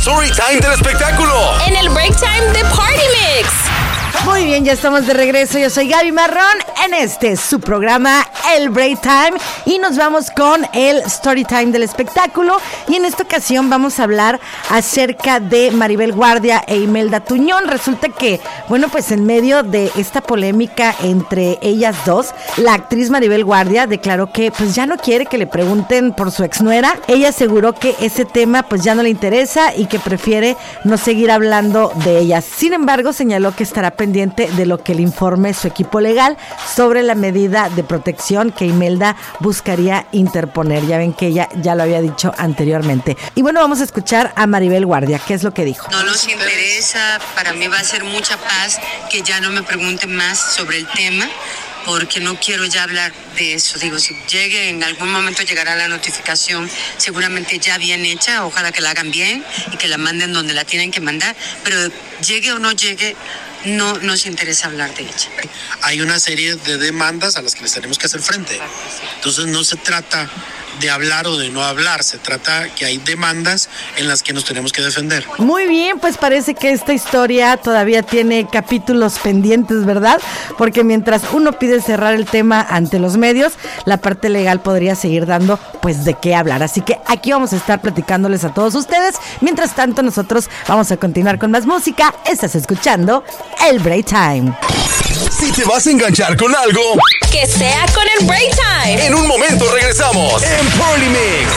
Storytime del espectáculo. En el Break Time de Party Mix. Muy bien, ya estamos de regreso. Yo soy Gaby Marrón en su programa El Break Time y nos vamos con el Storytime del espectáculo. Y en esta ocasión vamos a hablar acerca de Maribel Guardia e Imelda Tuñón. Resulta que, bueno, pues en medio de esta polémica entre ellas dos, la actriz Maribel Guardia declaró que pues ya no quiere que le pregunten por su exnuera. Ella aseguró que ese tema pues ya no le interesa y que prefiere no seguir hablando de ellas. Sin embargo, señaló que estará pendiente de lo que le informe su equipo legal sobre la medida de protección que Imelda buscaría interponer. Ya ven que ella ya lo había dicho anteriormente. Y bueno, vamos a escuchar a Maribel Guardia. ¿Qué es lo que dijo? No nos interesa, para mí va a ser mucha paz que ya no me pregunten más sobre el tema, porque no quiero ya hablar de eso. Digo, si llegue, en algún momento llegará la notificación, seguramente ya bien hecha, ojalá que la hagan bien y que la manden donde la tienen que mandar, pero llegue o no llegue, no nos interesa hablar de ella. Hay una serie de demandas a las que les tenemos que hacer frente. Entonces no se trata de hablar o de no hablar, se trata que hay demandas en las que nos tenemos que defender. Muy bien, pues parece que esta historia todavía tiene capítulos pendientes, ¿verdad? Porque mientras uno pide cerrar el tema ante los medios, la parte legal podría seguir dando pues de qué hablar. Así que aquí vamos a estar platicándoles a todos ustedes. Mientras tanto, nosotros vamos a continuar con más música. Estás escuchando El Break Time. Si te vas a enganchar con algo, Que sea con el Break Time. en un momento regresamos en Party Mix.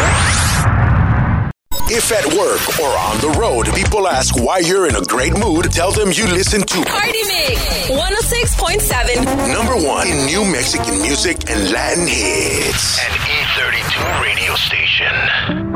If at work or on the road, people ask why you're in a great mood, tell them you listen to Party Mix 106.7. number one in new Mexican music and Latin hits. An E32 radio station.